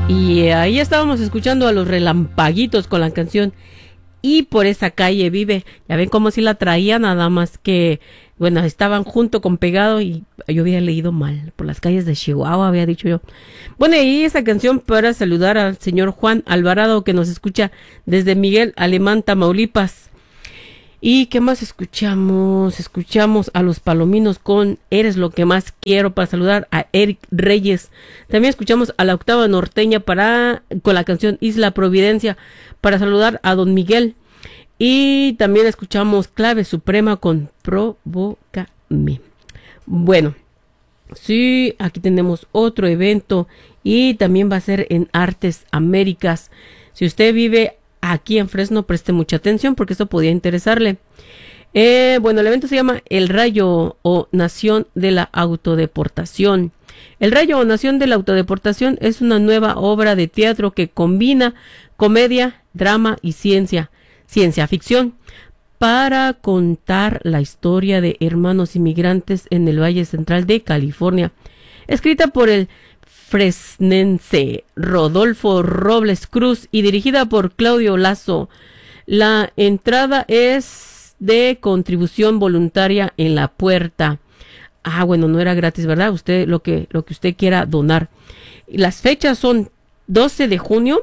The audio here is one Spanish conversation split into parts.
Y ahí estábamos escuchando a los Relampaguitos con la canción Y por esa calle vive. Ya ven cómo si la traía, nada más que, bueno, estaban junto con pegado y yo había leído mal. Por las calles de Chihuahua, había dicho yo. Bueno, y esa canción para saludar al señor Juan Alvarado, que nos escucha desde Miguel Alemán, Tamaulipas. ¿Y qué más escuchamos? Escuchamos a los Palominos con Eres lo que más quiero, para saludar a Eric Reyes. También escuchamos a la Octava Norteña con la canción Isla Providencia, para saludar a Don Miguel. Y también escuchamos Clave Suprema con Provócame. Bueno, sí, aquí tenemos otro evento y también va a ser en Artes Américas. Si usted vive aquí en Fresno, preste mucha atención porque esto podría interesarle. Bueno, el evento se llama El Rayo o Nación de la Autodeportación. El Rayo o Nación de la Autodeportación es una nueva obra de teatro que combina comedia, drama y ciencia ficción, para contar la historia de hermanos inmigrantes en el Valle Central de California. Escrita por el fresnense Rodolfo Robles Cruz y dirigida por Claudio Lazo. La entrada es de contribución voluntaria en la puerta. Bueno, no era gratis, ¿verdad? Usted lo que usted quiera donar. Las fechas son 12 de junio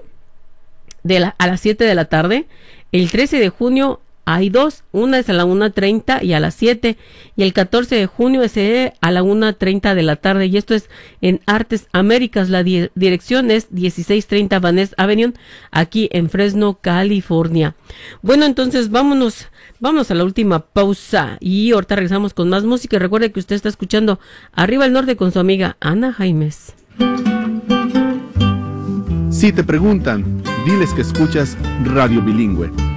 a las 7 de la tarde. El 13 de junio hay dos, una es a la 1:30 y a las 7, y el 14 de junio es a la 1:30 de la tarde, y esto es en Artes Américas. La dirección es 1630 Van Ness Avenue, aquí en Fresno, California. Bueno, entonces vámonos a la última pausa, y ahorita regresamos con más música. Recuerde que usted está escuchando Arriba el Norte con su amiga Ana Jaimes. Si te preguntan, diles que escuchas Radio Bilingüe.